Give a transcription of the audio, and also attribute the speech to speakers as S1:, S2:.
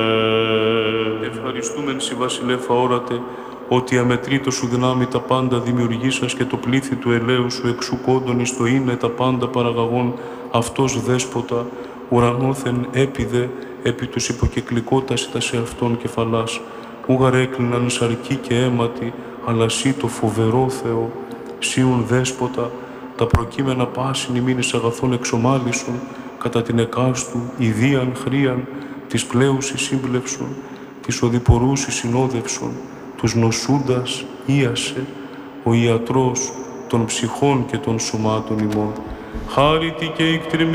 S1: Ευχαριστούμεν σοι βασιλεύ αόρατε, ότι αμετρήτω σου δυνάμει τα πάντα δημιουργήσας και το πλήθη του ελαίου σου εξουκόντων εις το είναι τα πάντα παραγαγών αυτός δέσποτα, ουρανόθεν έπιδε επί τους υποκεκλικότας τα σε αυτόν κεφαλάς, ούγαρ έκλειναν σαρκή και αίματι, αλλά σύ το φοβερό Θεό, σίουν δέσποτα, τα προκείμενα πάσιν ημίνης αγαθών εξομάλυσον, κατά την εκάστου ιδίαν χρίαν, της πλέουσι σύμπλευσον, της οδηπορούσι συνόδευσον, τους νοσούντας ίασε, ο ιατρός των ψυχών και των σωμάτων ημών. Χάρητη και